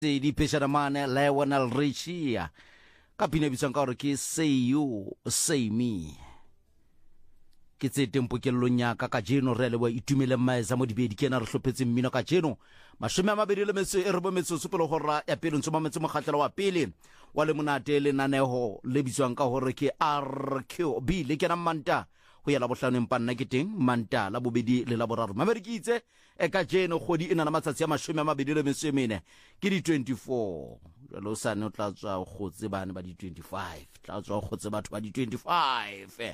di peshana mane Lionel Richie ka pina bitsang ka gore ke Say You Say Me ke tse tempo ke llonyaka ka jeno re le wa itumele maeza mo dibedi ke na re hlopetse mmino ka jeno mashome a mabedi le metso e re bo metso supelo hora ya pele ntse mametso mokgatlelo wa pele wa le monate le naneho le bitswang ka gore ke RQB le ke na manta go ya la bohlaneng pa nna ke teng manta la bobedi le la boraro mamere ke itse e ka jeno godi ena na matsatsi a mashome a mabedi le metso e mene ke di 24 lo sane o tla tswa go tsebane ba di 25 tla tswa go tseba batho ba di 25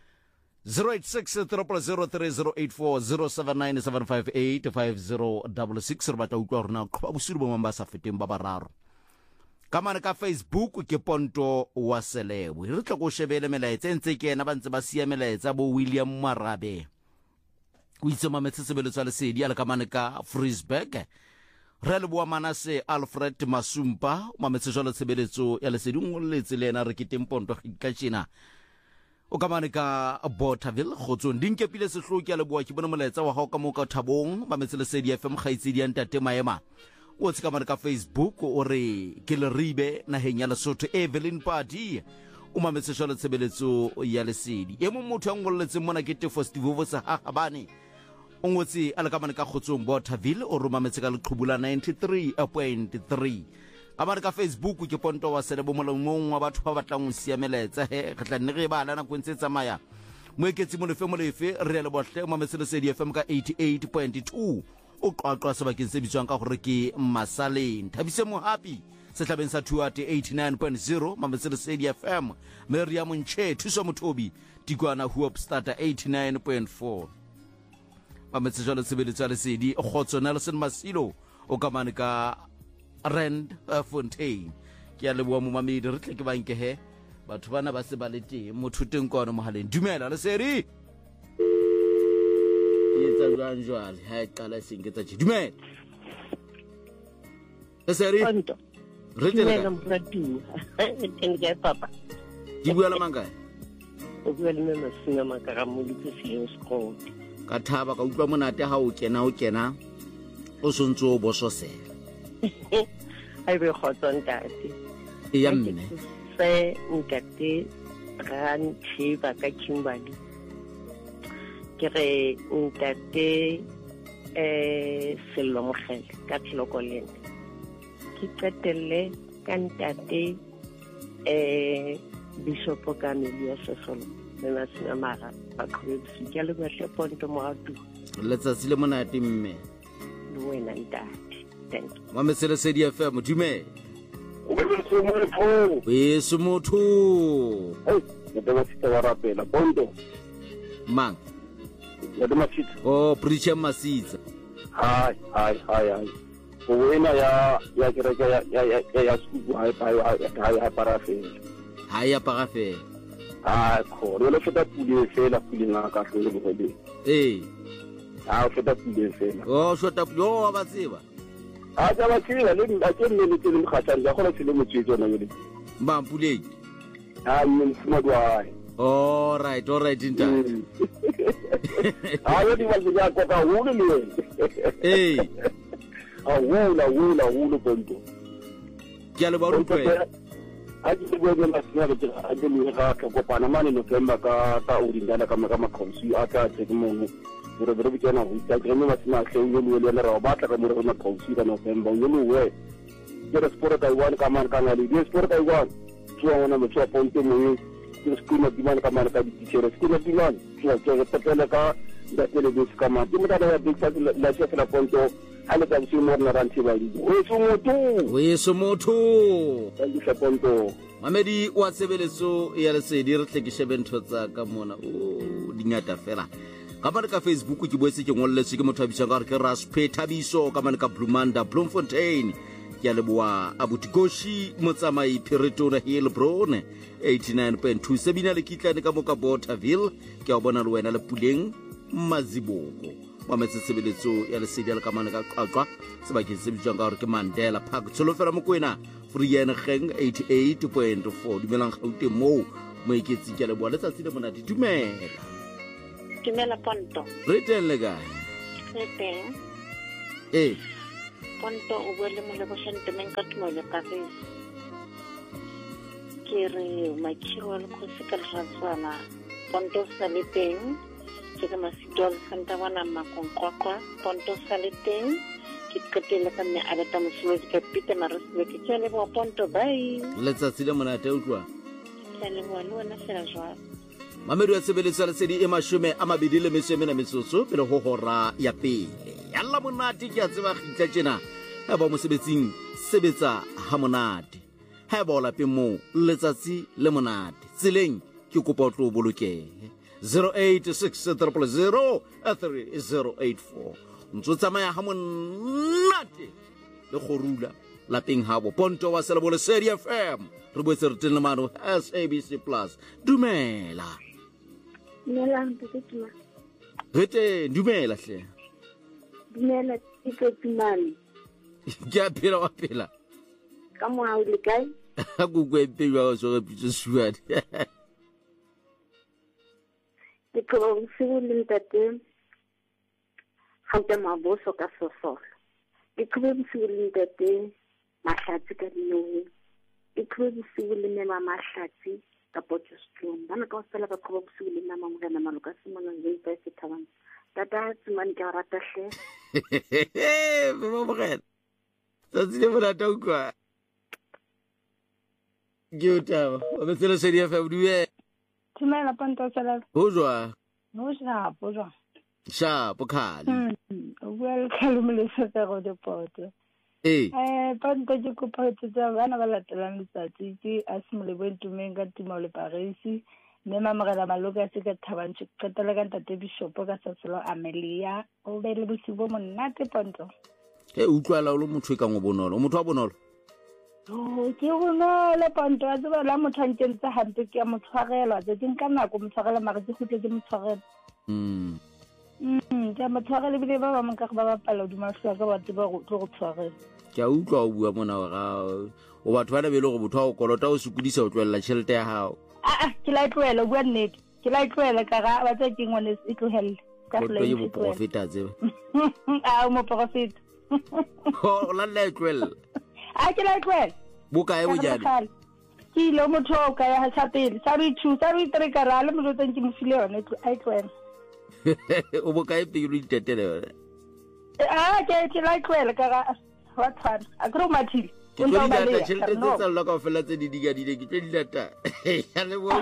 086-00084-079-758-5066 re batla utlwa rona qhoba bosudi bo mamba sa feteng ba bararo ka mane ka Facebook ke Ponto wa Selebo re tla go shebele melaetsa ntse ke ena ba ntse ba sia melaetsa bo William Marabe o itse mametse sebeletso le sedi a le ka mane ka Freesburg re le boa Manase Alfred Masumpa mametse jalo sebeletso ya le sedi ngolletse le ena re ke teng Ponto ka tshina o ka mane ka Bothaville gotsong dinke pile sehloki ya le boa ke bona molaetsa wa gao ka mo ka Thabong mametse le sedi FM kgaitsedi ya ntate Maema o tse ka mane ka Facebook o re ke le ribe naheng ya Lesotho Evelyn Party o mametse jalo sebeletso ya le sedi e mo motho a ngolletse mona ke Tefo Stivovo sa habane o ngotse a le ka mane ka gotsong Bothaville o re mametse ka leqhubula 93.3 amare ka Facebook ke Ponto wa Selebo molongong wa batho ba batlang o siameletsa he re tla nne re ba lana go ntse tsamaya moeketsi molefe re le bohle mo mesele sedi FM ka 88.2 o qaqwa sebakeng se bitswang ka gore ke Masaleng Thabise mo happy se tlabeng sa Thuate 89.0 mo mesele sedi FM Maria Monche thuso mothobi Tikwana Hope Starter 89.4 mo mesele jalo sebeletsa le sedi Khotso Nelson Masilo o ka mane ka Rand Fontaine ke a leboa mo mamedi re tle ke banke he batho bana ba se ba le teng motho teng kwana mohaleng dumela le seri etsa jwale ha e qala sengetsa tshi dumela le seri re tle ka mfratu teng ga papa di bua la manga o bua le nna singa makara mo ditse school ka thaba ka utlwa monate ha o kena o sontso o bososela ai be khotson tate ya mme se nkate ran thiba ka Kimberley ke re nkate sello mogele ka Tlokolene ke qetelle ka ntate Bishop Kameli ya Sesolo nna sina mara ba khwetsi ke le bahle Ponto mo atu letsatsi le monate mme le wena ntate thank you mamesele sedi FM dumela Motho. Yesu motho. Ke tla tsitsa wa rapela Ponto. Mang. Ya dima tsitsa. Oh, preacher Masitsa. Hai. O wena ya kereke ya skubu hai parafela. Hai ya parafela. Khore le feta pule fela pule ngaka hlole bogele. O feta pule fela. Oh, shota pule o ba tseba. Ja ba tsela le a ke nne le tsele mkhatsana ja gona tsele motswetso na yele Mampuleng mfuma dwae all right nta yo di ba ja ko ka hulu le hulu Ponto ke a le ba rutwe a ke go be ma sina ke a ke le ga ko pana mane November ka urindana ka khausi a ka tse mo re be tsena go tsa ke mo tsena tlheng le le ra ba tla ka mo re na khausi ka November yo we ke re sport ka iwan ka man ka na le sport ka iwan tswa ona mo tswa Ponto mo ke skuna di man ka man ka di tsere skuna di man tswa ke patela ka da tele be ska ma di mo da ya big la chef la Ponto ale ka tsi mo na ranti ba di o so motho di sa Ponto mamedi wa sebeletso ya le sedi re tle ke shebentho tsa ka mona o dingata fela ka mane ka Facebook ke boetse ke ngolletse ke motho a bitsang ka re ke Raspe Thabiso ka mane ka Blumanda Bloemfontein ke a leboa Abutigoshi motsamai Piretona Hillbron 89.2 sebina le kitlane ka moka Bothaville ke a bona le wena le Puleng Maziboko mametse sebeletso ya le sedi le ka mane ka qaqwa sebakeng se bitswang ka re ke Mandela Park tsholofela mokwena Free Geng 88.4 dumelang Gauteng mo moeketsi ke a leboa letsatsi le monate Dumela Ponto. Re teng le kae? Re teng. Ponto o bua le Molebogang Temeng ka Tumelo Paris. Ke re Makhiwa le Khosi ka Ratswana. Ponto sa le teng. Ke ka Masitwa le Santawana Makonkokwa. Ponto sa le teng. Ke qetela ka nne a beta Mosuwe ka Pite Mariswe ke tsele bo Ponto bye. Letsatsi le monate utlwa. Le bua le wena fela jwalo. Mamedu ya tshebeletso ya lesedi e 24 metsotso pele ho hora ya pele. Yalla monate ke a tseba khitla tjena. Ha ba mosebetsing sebetsa ha monate. Ha ba la pemo letsatsi le monate. Tseleng ke kopa o tlo bolokehe. 0860003084. Ntso tsamaya ha monate le khorula lapeng habo Ponto wa Selebo Lesedi FM. Re boetse re teng le mano SABC Plus. Dumela. Dumelang Tuma. Rete dumela hle. Dumela Tumane. Ke a phela wa phela. Ka mo ha o le kae? Ha go go epelwa so re pitse suwadi. Ke tlo se le ntate. Hauta maboso ka sosolo. Ke tlo se le ntate mahlatsi ka dino. Ke tlo se le mema mahlatsi ka potstrom. Bana ka sala ba tlo se le mama mo kana maloka se mona nge pa se thabang. Tata Tumane ka rata hle. Be mo bogela. Tsatsi le bona ta ukwa. Giuta, o metelo seria fa buwe. Tumela Ponto sala. Bojwa. No sha, bojwa. Sha, bokhali. Well, kalumle se go de poto. Ponto ke kopa tsa bana ba latelang letsatsi ke asimole Boitumeng ka Tumelo Paris. Me mamagela maloka se ka Thabantse qetela ka ntate Bishop ka Sasolo Amelia. O be le bosibo monate Ponto. Utlwala o le motho ka ngo bonolo. Motho wa bonolo. Ke bonolo Ponto a tseba la motho a ntse hampe ke a motshwarela tse ding ka nako motshwarela mara ke khutle ke motshwarela. Ke motshwarela bile ba ba ka ba ba pala duma hloka ka batho ba go tshwarela. Ke a utlwa o bua mona ga o batho ba bele go botho o kolota o sukudisa o tlwella tšhelete ya hao. Ke la tlwela bua nnete. Ke la tlwela ka ga ba tse keng ngone e tlohelle. Ka fela e mo profeta tseba. Mo profeta. O la le tlwella. Ke la tlwela. Bokae bo jana. Ke ile motho o ka ya ha pele. Sa re 2, sa re 3 ka rala mo tseng ke mo file yone a tlwela. O bokae pele o itetele. Ke la tlwela ka ga wa tshwana. A gro mathile. Ke tlo data tšhelete tse tsa loka o fela tse di diga di ke tlo di data. Ya le bo.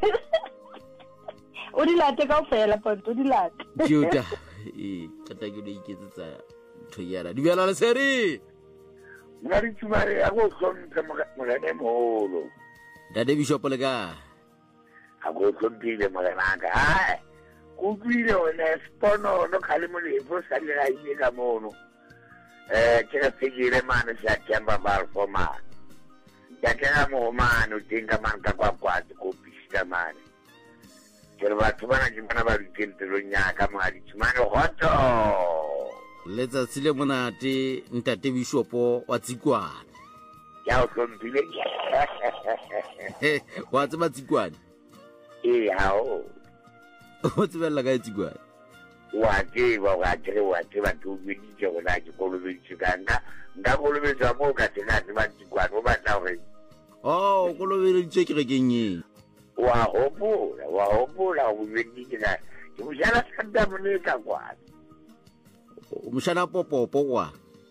O di late ka o fela Ponto di late. Giuta. Tata ke le iketsetsa thoyala. Di bela le seri. Ngari tsumare a go tlhomphe mogane moholo. Dade Bishop le ka. A go tlhompile moganaka. Go buile one spono no khale mo le fo sa le ga ile ka mono. Ke ga segile mane sa Kemba bar for man. Ya ke ga mo mane o dinga man ka kwa ko pisa mane. Ke re batho bana ke bana ba ditelo nya ka mo di tsumane hoto. Letsatsi le monate ntate Bishop wa Tsikwane. Ya o tlhompile. Wa tseba Tsikwane? Hao. O tsebella ka Tsikwane? Wa ke ba tu bidi ke ona ke go le tsikanga nga go le tsa mo ka tsena ba Tsikwane o ba tla re. Go lo ke re kenye. Wa hopola o bidi ke na. Ke mo jala tsanda mo ne ka kwa. Umshana popo kwa.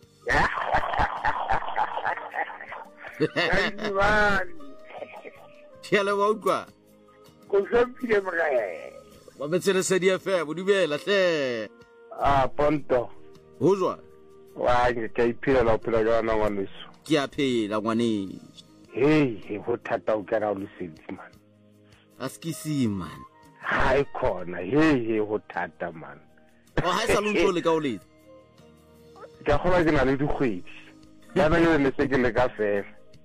Tshela wa ukwa. Go sompile magae. Wa metsele Lesedi FM o dumela hle. Ponto. Hojwa. Wa ke iphela la phela jana ngwaneso. Ke a phela ngwane. Ho thata o kera o Lesedi man. Askisi man. Hai khona ho thata man. O ha sa lunto le ka o le. Ka khola ke na le dikgwedi. Bana yo ne se ke le ka fela.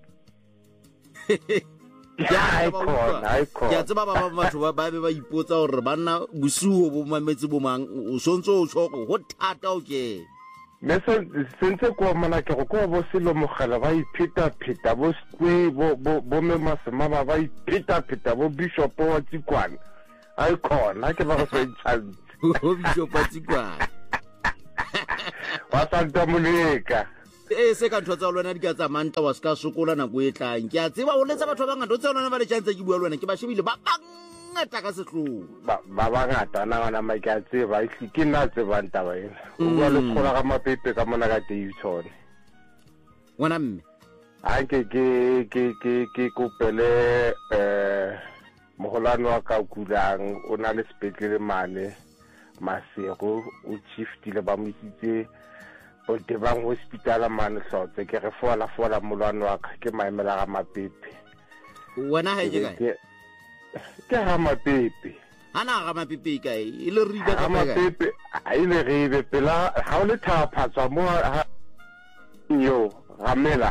Ya ke tseba ba batho ba be ba ipotsa hore banna bosigo bo mametse bo mang o sontso o tshoko go thata o ke me sentse ko mana ke go bo selo mogala ba ipheta bo skwe bo me masema ba ipheta bo Bishop wa Tsikwane ai khona ke ba go se o Bishop wa Tsikwane wa Santa Monica se ka ntho tsa lona di ka tsa manta wa ska sokola nako e tlang ke a tseba o letsa batho ba ngata o tsa lona ba le chance ke bua le wena ke ba shebile ba bangata ka setlong ba bangata na ma ke a tseba ke nna tsebang taba ena o bua le tshola ka mapepe ka mona ka Davidson wena mme a ke kopele mogolano wa ka kulang o na le sepetlele mane Masego o chiefile ba mo isitse o Tebang hospital mane Hlotse ke re fola molwana wa ka ke maemela ga mapepe wena ha e kae ke ga mapepe ana ga mapepe kae e le riba ka mapepe a ile ribe pela ha o le thaphatswa mo yo gamela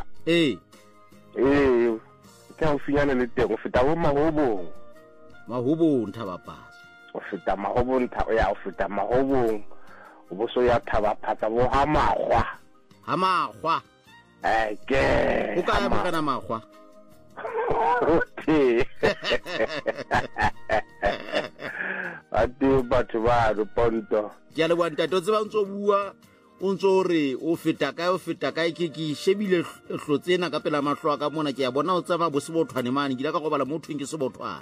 ke o finyana le teng o feta bo mahobong thabapasa o feta mahobong o feta mahobong o bo so ya thabapasa bo ha magwa ke o ka ya mokana magwa okay ati batho ba re Ponto ke a le bontate o tseba ntso bua o ntso re o feta kae ke shebile hlotsena ka pela mahlo ka mona ke ya bona o tsama bo sebothwane mane ke la ka go bala motho ke sebothwane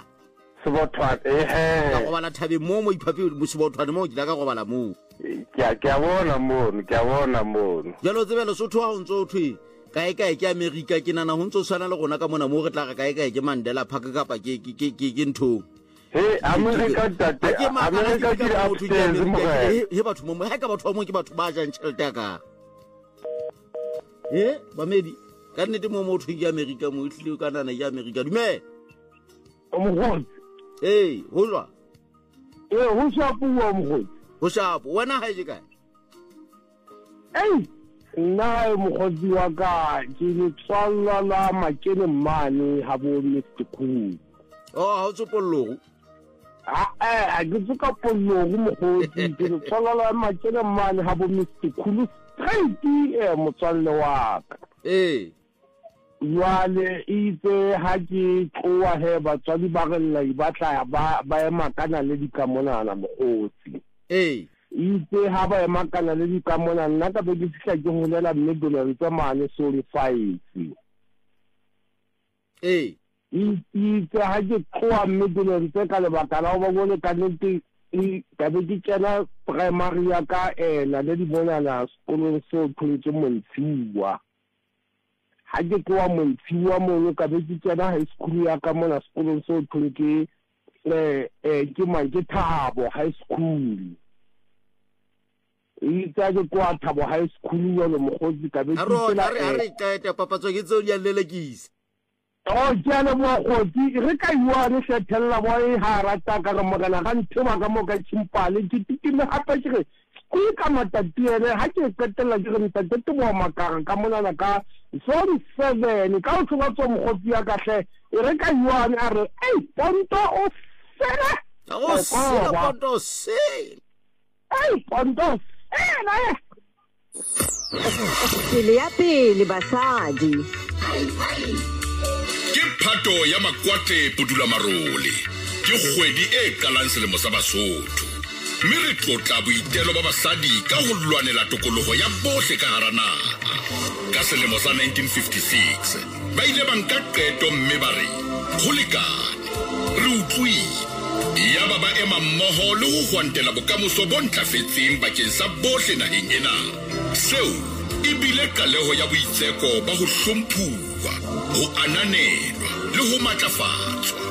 ka go bala thabe mo iphapi mo sebothwane mo ke la ka go bala mo ke a bona mono jalo tsebelo sotho ha o ntso thwe kae ke America ke nana ho ntso tshwana le gona ka mona mo re tla ga kae ke Mandela Park kapa ke ntho America ke upstairs mo he batho mo ha ka batho ba mo ke batho ba jang tšhelete ka ba medi ka nnete mo motho ke America mo itlile ka nana ya America dume o mo ho jwa ho shapo wa mo ho shapo wena ha e kae nna mogodi wa ka ke le tswalla la makene mane ha bo Mr. Cool ha o tsopollo a ke tsoka pollo go mogodi ke le tswalla la makene mane ha bo Mr. Cool straight motswalle wa ka jwale itse ha ke tloa he batswadi ba rella ibatla ba emakana le dikamonana mogotsi itse ha ba emakana le dikamona nna ka be ke fihla ke holela mme dollar tsa mane sole 5 itse ha ke tloa mme dollar tse ka lebaka la ba bone ka nnete ka be ke kena primary ya ka le di bonana sekolong se o tholetse Montshiwa ha ke tloa Montshiwa mono ka be ke kena high school ya ka mona sekolong se o tholetse ke Thabo high school itse ke kwa Thabo high school yo le mogotsi ka be ke tsela re ka papatso ke tseo ya lelekisa jana mo gotsi re ka iwane sethella boy ha rata ka re mogana ga nthema ka mo ka chimpale ke tikime gape ke re ku ka matatiele ha ke ketela ke re ntate mo makara ka monana ka zone 7 ka o tsoga tso mogotsi ya ka hle re ka iwane a re Ponto o sele Ponto se Ponto pele ya pele basadi ke phato ya makwate pudula marole ke kgwedi e kalang selemo sa Basotho mme re tlotla boitelo ba basadi ka go lwanela tokologo ya bohle ka hara naha ka selemo sa 1956 ba ile ba nka qeto mme ba re go lekane re utlwile ya baba ema mmoho le go gwantela bokamoso bo ntlafetseng bakeng sa bohle naheng ena seo e bile kaleho ya boitseko ba go hlomphuwa go ananelwa le go matlafatswa